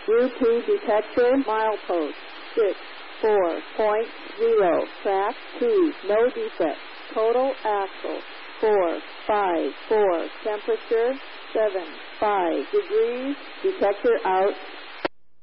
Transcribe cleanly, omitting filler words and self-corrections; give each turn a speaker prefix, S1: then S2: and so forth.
S1: View to detector, milepost 64.0, track 2, no defect. Total axle 454, temperature 75 degrees, detector out.